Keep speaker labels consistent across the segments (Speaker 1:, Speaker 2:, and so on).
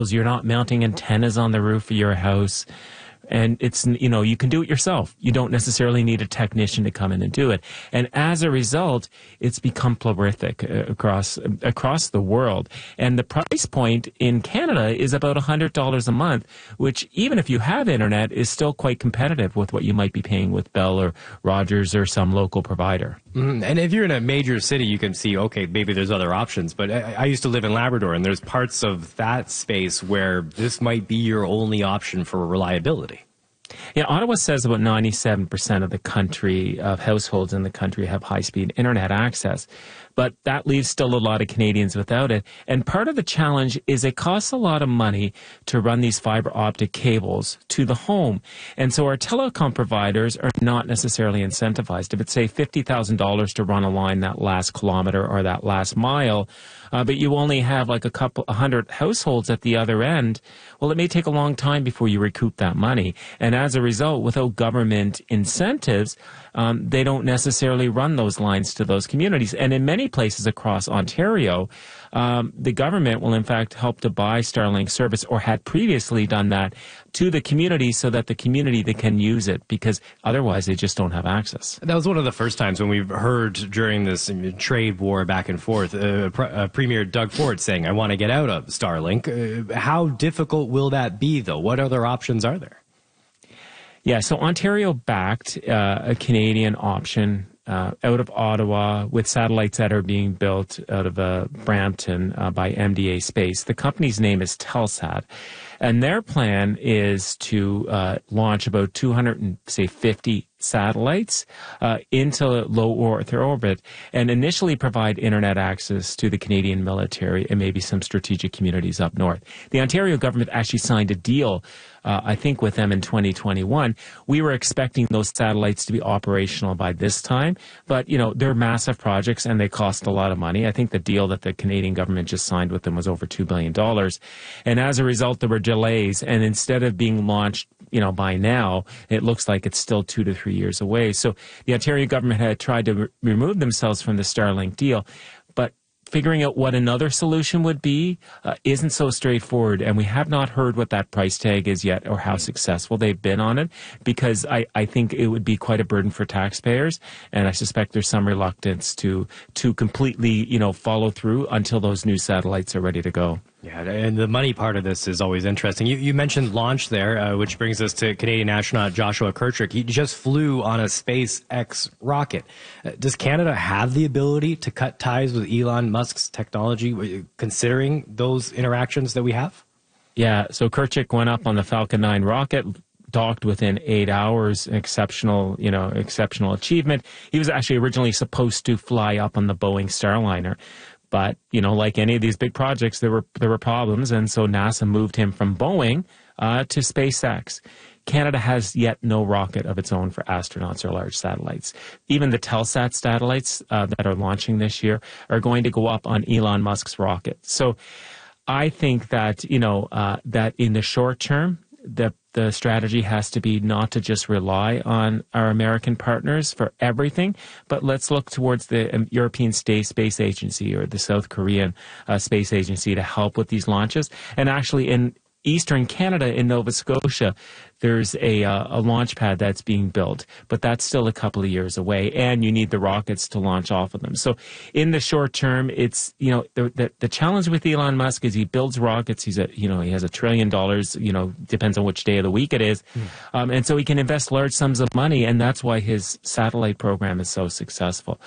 Speaker 1: You're not mounting antennas on the roof of your house. And it's, you can do it yourself. You don't necessarily need a technician to come in and do it. And as a result, it's become prolific across the world. And the price point in Canada is about $100 a month, which even if you have internet is still quite competitive with what you might be paying with Bell or Rogers or some local provider.
Speaker 2: Mm-hmm. And if you're in a major city, you can see, okay, maybe there's other options. But I used to live in Labrador, and there's parts of that space where this might be your only option for reliability.
Speaker 1: Yeah, Ottawa says about 97% of the country, of households in the country, have high-speed internet access. But that leaves still a lot of Canadians without it. And part of the challenge is it costs a lot of money to run these fiber optic cables to the home. And so our telecom providers are not necessarily incentivized. If it's, say, $50,000 to run a line that last kilometer or that last mile, but you only have like a couple 100 households at the other end, well, it may take a long time before you recoup that money. And as a result, without government incentives, they don't necessarily run those lines to those communities. And in many places across Ontario, the government will in fact help to buy Starlink service, or had previously done that, to the community so that the community they can use it, because otherwise they just don't have access.
Speaker 2: That was one of the first times when we've heard during this trade war back and forth, Premier Doug Ford saying, I want to get out of Starlink. How difficult will that be, though? What other options are there?
Speaker 1: Yeah, so Ontario backed a Canadian option out of Ottawa with satellites that are being built out of Brampton by MDA Space. The company's name is Telesat, and their plan is to launch about 250 satellites into low Earth orbit and initially provide internet access to the Canadian military and maybe some strategic communities up north. The Ontario government actually signed a deal, I think, with them in 2021. We were expecting those satellites to be operational by this time, but, they're massive projects and they cost a lot of money. I think the deal that the Canadian government just signed with them was over $2 billion. And as a result, there were delays, and instead of being launched, by now, it looks like it's still 2 to 3 years away. So the Ontario government had tried to remove themselves from the Starlink deal, but figuring out what another solution would be isn't so straightforward, and we have not heard what that price tag is yet or how successful they've been on it, because I think it would be quite a burden for taxpayers, and I suspect there's some reluctance to completely, follow through until those new satellites are ready to go.
Speaker 2: Yeah, and the money part of this is always interesting. You mentioned launch there, which brings us to Canadian astronaut Joshua Kirchick. He just flew on a SpaceX rocket. Does Canada have the ability to cut ties with Elon Musk's technology, considering those interactions that we have?
Speaker 1: Yeah, so Kirchick went up on the Falcon 9 rocket, docked within 8 hours. Exceptional achievement. He was actually originally supposed to fly up on the Boeing Starliner. But, like any of these big projects, there were problems, and so NASA moved him from Boeing to SpaceX. Canada has yet no rocket of its own for astronauts or large satellites. Even the Telesat satellites that are launching this year are going to go up on Elon Musk's rocket. So I think that, that in the short term, the strategy has to be not to just rely on our American partners for everything, but let's look towards the European Space Agency or the South Korean Space Agency to help with these launches. And actually in Eastern Canada, in Nova Scotia, there's a launch pad that's being built, but that's still a couple of years away, and you need the rockets to launch off of them. So in the short term, it's, the challenge with Elon Musk is he builds rockets. He has $1 trillion, depends on which day of the week it is. And so he can invest large sums of money, and that's why his satellite program is so successful.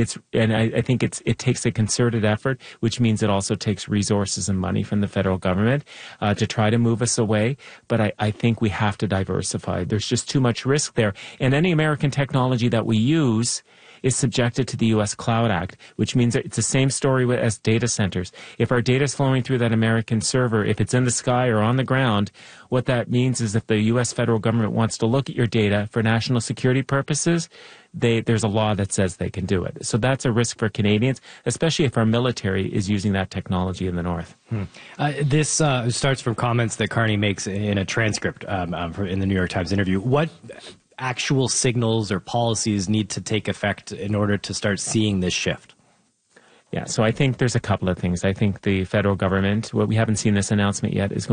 Speaker 1: I think it takes a concerted effort, which means it also takes resources and money from the federal government to try to move us away. But I think we have to diversify. There's just too much risk there. And any American technology that we use is subjected to the U.S. Cloud Act, which means that it's the same story as data centers. If our data is flowing through that American server, if it's in the sky or on the ground, what that means is if the U.S. federal government wants to look at your data for national security purposes, there's a law that says they can do it. So that's a risk for Canadians, especially if our military is using that technology in the north.
Speaker 2: This starts from comments that Carney makes in a transcript in the New York Times interview. What actual signals or policies need to take effect in order to start seeing this shift?
Speaker 1: Yeah, so I think there's a couple of things. I think the federal government, we haven't seen this announcement yet, is going